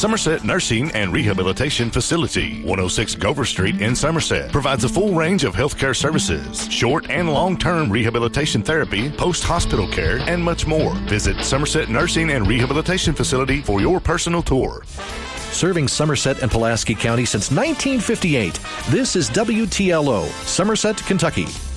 Somerset Nursing and Rehabilitation Facility, 106 Gover Street in Somerset, provides a full range of healthcare services, short and long-term rehabilitation therapy, post-hospital care, and much more. Visit Somerset Nursing and Rehabilitation Facility for your personal tour. Serving Somerset and Pulaski County since 1958, this is WTLO, Somerset, Kentucky.